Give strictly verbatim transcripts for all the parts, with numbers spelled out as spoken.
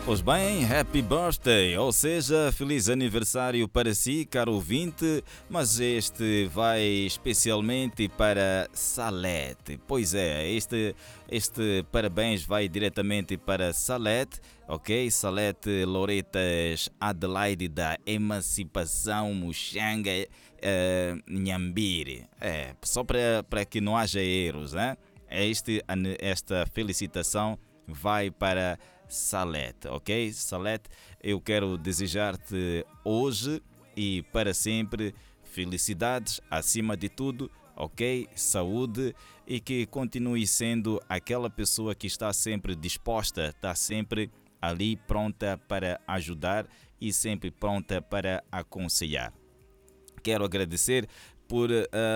Pois bem, happy birthday, ou seja, feliz aniversário para si, caro ouvinte, mas este vai especialmente para Salete. Pois é, este, este parabéns vai diretamente para Salete, ok? Salete Loretas Adelaide da Emancipação Muxanga eh, Nhambire. É, só para, para que não haja erros, né? Este, esta felicitação vai para Salete, ok? Salete, eu quero desejar-te hoje e para sempre felicidades acima de tudo, ok? Saúde e que continue sendo aquela pessoa que está sempre disposta, está sempre ali pronta para ajudar e sempre pronta para aconselhar. Quero agradecer por,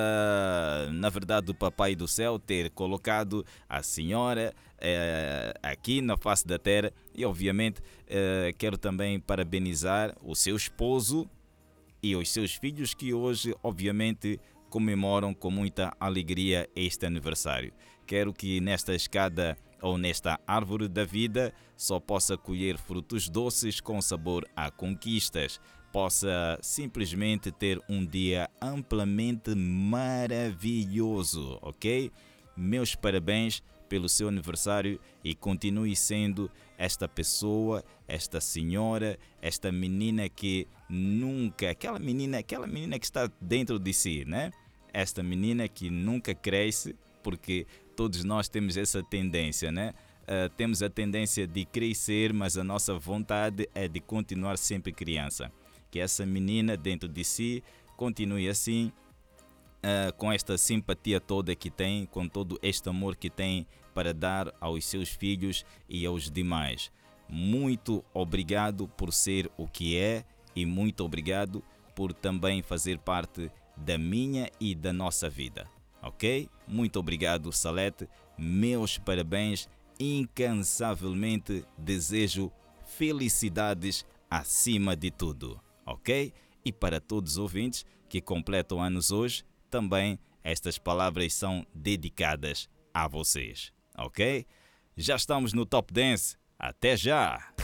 uh, na verdade, o Papai do Céu ter colocado a senhora uh, aqui na face da terra e, obviamente, uh, quero também parabenizar o seu esposo e os seus filhos que hoje, obviamente, comemoram com muita alegria este aniversário. Quero que nesta escada ou nesta árvore da vida só possa colher frutos doces com sabor a conquistas. Possa simplesmente ter um dia amplamente maravilhoso, ok? Meus parabéns pelo seu aniversário e continue sendo esta pessoa, esta senhora, esta menina que nunca, aquela menina, aquela menina que está dentro de si, né? Esta menina que nunca cresce, porque todos nós temos essa tendência, né? Uh, temos a tendência de crescer, mas a nossa vontade é de continuar sempre criança. Que essa menina dentro de si continue assim, uh, com esta simpatia toda que tem, com todo este amor que tem para dar aos seus filhos e aos demais. Muito obrigado por ser o que é e muito obrigado por também fazer parte da minha e da nossa vida, ok? Muito obrigado, Salete. Meus parabéns, incansavelmente desejo felicidades acima de tudo. Ok? E para todos os ouvintes que completam anos hoje, também estas palavras são dedicadas a vocês. Ok? Já estamos no Top Dance. Até já!